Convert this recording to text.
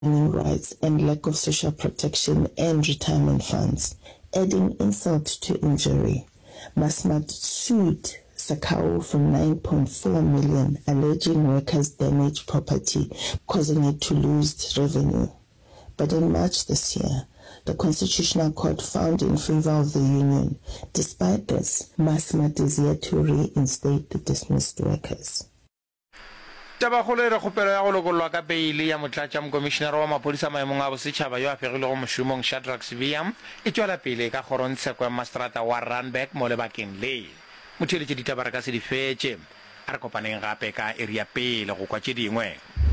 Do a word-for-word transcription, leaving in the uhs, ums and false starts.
rights and lack of social protection and retirement funds. Adding insult to injury, Massmart sued Sakao for nine point four million dollars, alleging workers damaged property, causing it to lose revenue. But in March this year, the Constitutional Court found in favor of the union. Despite this, Massmart is yet to reinstate the dismissed workers. Tabagolo re khopelo ya go lokolwa ka beile ya motlatsa mokomishenara wa mapodisa maemong a bosetšhaba yo a fegilego mošomong Shadrack Sibiya e tswela pele ka kgorotsheko ya mastrata wa Randburg mo lebakeng le motheletše ditaba re ka se di fetše a re kopaneng gape ka area pele go kwa tše dingwe.